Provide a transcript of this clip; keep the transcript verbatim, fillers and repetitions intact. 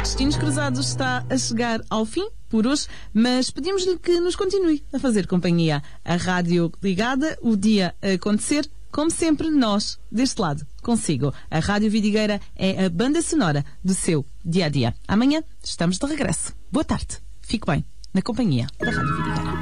Destinos Cruzados está a chegar ao fim por hoje, mas pedimos-lhe que nos continue a fazer companhia. A rádio ligada, o dia a acontecer, como sempre, nós, deste lado, consigo. A Rádio Vidigueira é a banda sonora do seu dia-a-dia. Amanhã estamos de regresso. Boa tarde. Fique bem na companhia da Rádio Vidigueira.